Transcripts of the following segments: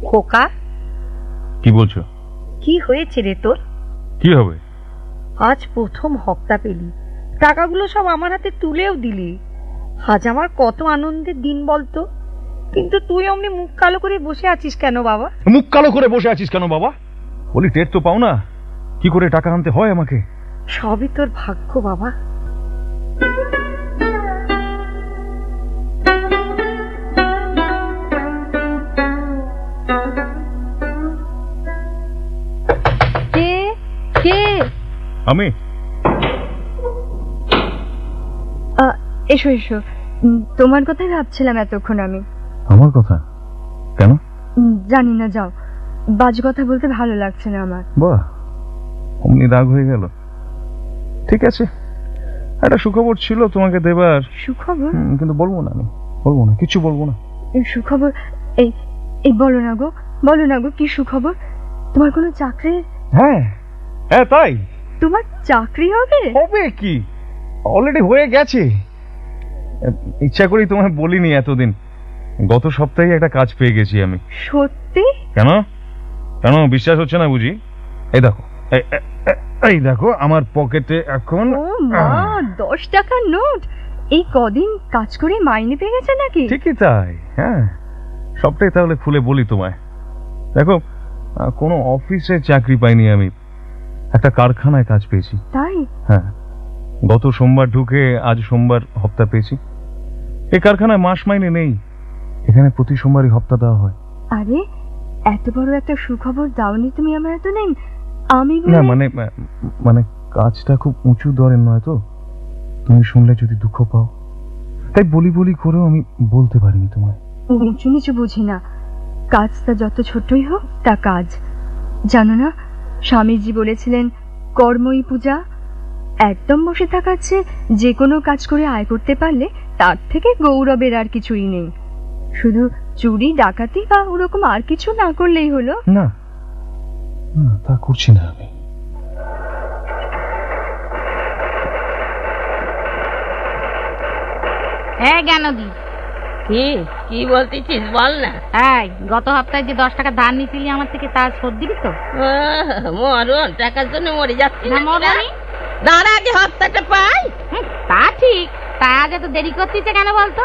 খোকা, কি বলছো? কি হয়েছে রে তোর? কি হবে? আজ প্রথম হপ্তা পেলি, টাকাগুলো সব আমার হাতে তুলেও দিলি। আজ আমার কত আনন্দের দিন বলতো। কিন্তু তুই অমনি মুখ কালো করে বসে আছিস কেন বাবা? মুখ কালো করে বসে আছিস কেন বাবা? বলি টের তো পাও না কি করে টাকা আনতে হয় আমাকে? সবই তোর ভাগ্য বাবা। কে কে? আমি। এসো এসো, তোমার কথাই ভাবছিলাম এতক্ষণ আমি। আমার কথা? কেন? জানি না, যাও, বাজে কথা বলতে ভালো লাগছে না আমার। বাহ, অমনি রাগ হয়ে গেল। ঠিক আছে, একটা সুখবর ছিল তোমাকে দেবার। সুখবর? কিন্তু বলবো না, আমি বলবো না, কিছু বলবো না। সুখবর? এই এই বলো না গো, বলো না গো, কি সুখবর? তোমার কোনো চাকরি? হ্যাঁ হ্যাঁ, তাই। তোমার চাকরি হবে? হবে কি, অলরেডি হয়ে গেছে। ইচ্ছা করেই তোমায় বলিনি এতদিন। গত সপ্তাহে একটা কাজ পেয়ে গেছি আমি। সত্যি? কেন কেন বিশ্বাস হচ্ছে না বুঝি? এই দেখো, এই দেখো আমার পকেটে এখন। ও মা, 10 টাকার নোট! এই কদিন কাজ করে মাইনে পেয়ে গেছে নাকি? ঠিকই তাই, হ্যাঁ। সবটাই তাহলে খুলে বলি তোমায়। দেখো, কোনো অফিসে চাকরি পাইনি আমি, একটা কারখানায় কাজ পেয়েছি। তাই? হ্যাঁ, গত সোমবার ঢুকে আজ সোমবার হপ্তা পেয়েছি। এই কারখানায় মাস মাইনে নেই, এখানে প্রতি সোমবারই হপ্তা দেওয়া হয়। আরে, এত বড় একটা সুখবর দাওনি তুমি আমার এতদিন। আমি না মানে কাজটা খুব উঁচু দরের নয় তো, তুমি শুনলে যদি দুঃখ পাও, তাই বলি বলি করেও আমি বলতে পারিনি তোমায়। উঁচু নিচু বুঝি না, কাজটা যত ছোটই হোক তা কাজ। জানো না, স্বামীজি বলেছিলেন কর্মই পূজা। একদম বসে থাকাচ্ছে যে কোনো কাজ করে আয় করতে পারলে তার থেকে গৌরবের আর কিছুই নেই। শুধু চুরি ডাকাতি বা ওরকম আর কিছু না করলেই হলো। না, তা করছি না আমি। হ্যাঁ জ্ঞানদি, কি বলতেছিস বল না। এই গত সপ্তাহে যে 10 টাকা ধার নিয়েছিলি আমার থেকে, তার শোধ দিবি তো? মরণ, টাকার জন্য মরে যাচ্ছি না না। মরবি? দাঁড়া, আগে হপ্তাটা পাই। তা ঠিক, তা আজ এত দেরি করতেছে কেন বলতো?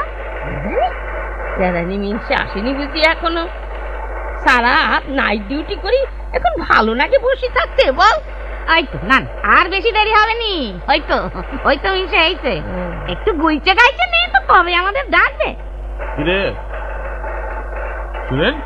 নিমিষে আসেনি বুঝি এখনো? সারা হাত নাইট ডিউটি করি, এখন ভালো নাকি বসে থাকতে বল? ওই তো না, আর বেশি দেরি হবে নি। ওই তো মিশে আইছে, একটু গুইচে গাইছে নেই তো কবে আমাদের ডাকবে। কিরে সুরেন?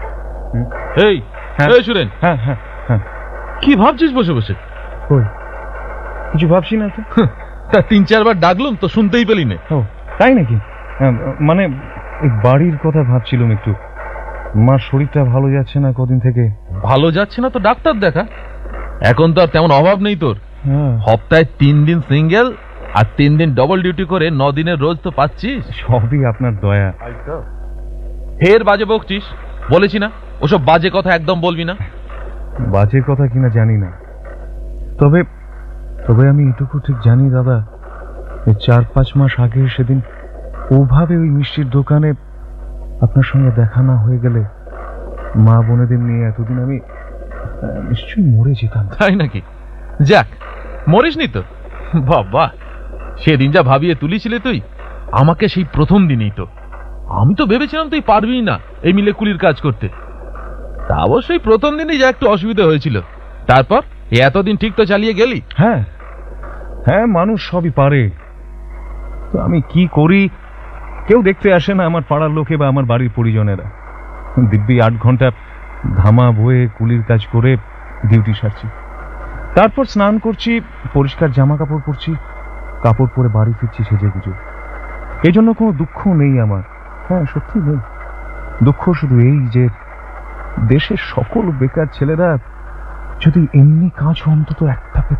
এই সুরেন, হ্যাঁ হ্যাঁ হ্যাঁ। কি ভাবছিস বসে বসে? কই, কিছু ভাবছি না তো। তা 3-4 বার ডাকলাম তো শুনতেই পেলি না। ও তাই নাকি? মানে এই বাড়ির কথা ভাবছিলাম একটু। মার শরীরটা ভালো যাচ্ছে না কদিন থেকে। ভালো যাচ্ছে না তো ডাক্তার দেখা। এখন তো আর তেমন অভাব নেই তোর। হ্যাঁ, সপ্তাহে 3 দিন সিঙ্গেল আর 3 দিন ডবল ডিউটি করে 9 দিনের রোজ তো পাচ্ছিস। সবই আপনার দয়া। ফের বাজে বকছিস, বলেছি না ওসব বাজে কথা একদম বলবি না। বাজে কথা কিনা জানি না, তবে তবে আমি এটুকু ঠিক জানি দাদা, 4-5 মাস আগে সেদিন ওভাবে ওই মিষ্টির দোকানে আপনার সঙ্গে দেখা না হয়ে গেলে মা বোনেদের নিয়ে এতদিন আমি নিশ্চয়ই মরে যেতাম। তাই নাকি? যাক, মরিসনি তো। বাবা, সেদিন যা ভাবিয়ে তুলিছিলে তুই আমাকে সেই প্রথম দিনই তো। আমি তো ভেবেছিলাম তুই পারবি না এই মিলে কুলির কাজ করতে। তা অবশ্যই প্রথম দিনই যা একটু অসুবিধা হয়েছিল, তারপর এতদিন ঠিক তো চালিয়ে গেলি। হ্যাঁ হ্যাঁ, মানুষ সবই পারে, তো আমি কি করি কেউ দেখতে আসে না আমার পাড়ার লোকে বা আমার বাড়ির পরিজনেরা। দিব্যি 8 ঘন্টা ধামা বয়ে কুলির কাজ করে ডিউটি সারছি, তারপর স্নান করছি, পরিষ্কার জামা কাপড় পরছি, কাপড় পরে বাড়ি ফিরছি সেজে গুজে। এই জন্য কোনো দুঃখ নেই আমার। হ্যাঁ, সত্যি নেই। দুঃখ শুধু এই যে দেশের সকল বেকার ছেলেরা যদি এমনি কাজ অন্তত একটা পেত।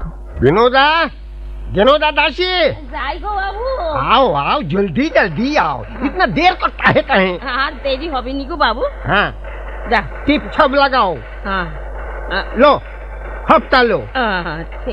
जनोदा दासी, যাই গো বাবু। आओ आओ, जल्दी जल्दी आओ, इतना देर करता है कहीं? আর দেরি হবে নি গো বাবু। हाँ, যা। टिप छप लगाओ। হ্যাঁ, लो, हफ्ता लो।